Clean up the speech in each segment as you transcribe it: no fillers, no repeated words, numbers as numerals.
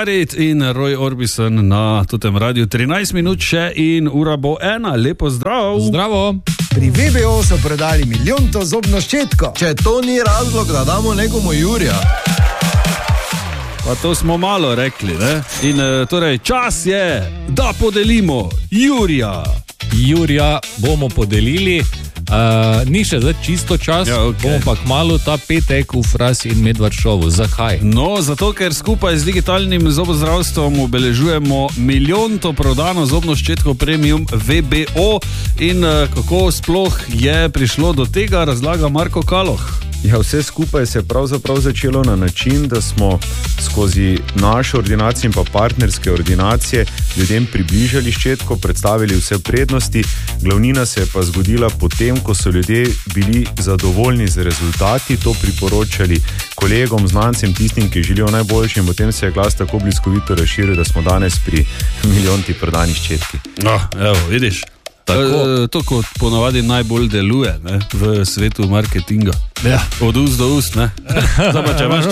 Farid in Roy Orbison na tutem radiju. 13 minut še in ura bo 1. Lepo zdrav. Zdravo. Pri VBO so prodali milijonto zobno ščetko. Če to ni razlog, da damo nekomu Jurija. Pa to smo malo rekli, ne? In torej čas je, da podelimo Jurija. Jurija bomo podelili. Ni še zdaj čisto čas, bomo pa kmalu ta petek v Fras in Medvard šovu. Zakaj? No, zato ker skupaj z digitalnim zobozdravstvom obeležujemo milijonto prodano zobno ščetko premium VBO in kako sploh je prišlo do tega, razlaga Marko Kaloh. Ja, vse skupaj se je pravzaprav začelo na način, da smo skozi naše ordinacije in pa partnerske ordinacije ljudem približali ščetko, predstavili vse prednosti. Glavnina se je pa zgodila potem, ko so ljudje bili zadovoljni z rezultati, to priporočali kolegom, znancem, tistim, ki želijo najboljši, in potem se je glas tako bliskovito razširil, da smo danes pri milijonti prodani ščetki. No, evo, vidiš. To kot ponavadi najbolj deluje, ne, v svetu marketinga. Ja. Od ust do ust, ne. Zdaj pa, če imaš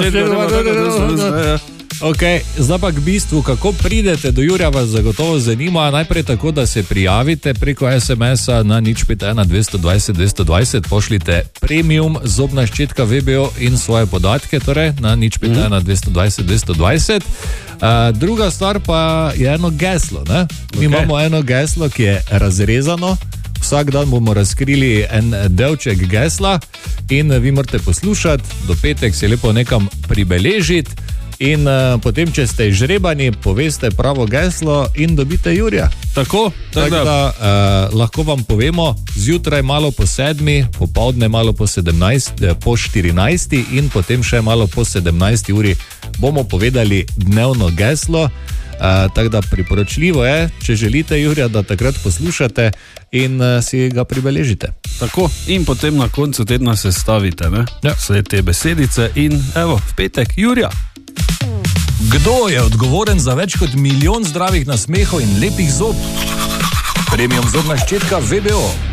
Zdaj pa k bistvu, kako pridete do Jurija, vas zagotovo zanima. Najprej tako, da se prijavite preko SMS-a na 051 220 220, pošljite premium zobna ščetka VBO in svoje podatke, torej na 051 220 220. Druga stvar pa je eno geslo, ne? Mi imamo eno geslo, ki je razrezano. Vsak dan bomo razkrili en delček gesla in vi morate poslušati, do petek se lepo nekam pribeležiti in potem, če ste žrebani, poveste pravo geslo in dobite Jurija. Tako da lahko vam povemo zjutraj malo po 7, popoldne malo po 17, po 14 in potem še malo po 17 uri bomo povedali dnevno geslo. Tako da priporočljivo je, če želite Jurija, da takrat poslušate in si ga pribeležite. Tako, in potem na koncu tedna se stavite, ne? Ja. Vse te besedice in evo, v petek Jurija. Kdo je odgovoren za več kot milijon zdravih nasmehov in lepih zob? Premium zobna ščetka VBO.